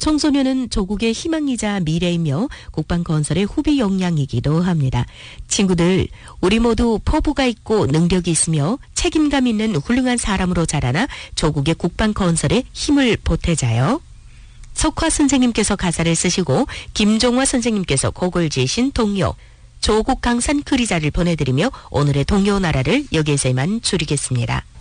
청소년은 조국의 희망이자 미래이며 국방 건설의 후비 역량이기도 합니다. 친구들, 우리 모두 포부가 있고 능력이 있으며 책임감 있는 훌륭한 사람으로 자라나 조국의 국방 건설에 힘을 보태자요. 석화 선생님께서 가사를 쓰시고 김종화 선생님께서 곡을 지으신 동요 조국 강산 그리자를 보내드리며 오늘의 동요 나라를 여기에서 이만 줄이겠습니다.